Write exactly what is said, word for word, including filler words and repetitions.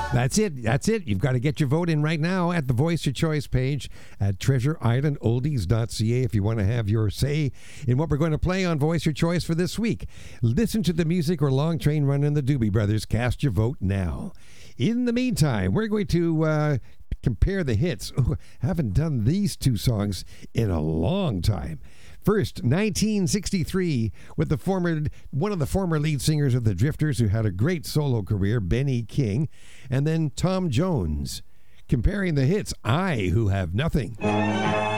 That's it. That's it. You've got to get your vote in right now at the Voice Your Choice page at treasure island oldies dot c a if you want to have your say in what we're going to play on Voice Your Choice for this week. Listen to the music or Long Train Running the Doobie Brothers. Cast your vote now. In the meantime, we're going to uh, compare the hits. Ooh, haven't done these two songs in a long time. First, nineteen sixty-three, with the former one of the former lead singers of the Drifters who had a great solo career, Benny King, and then Tom Jones, comparing the hits, I Who Have Nothing.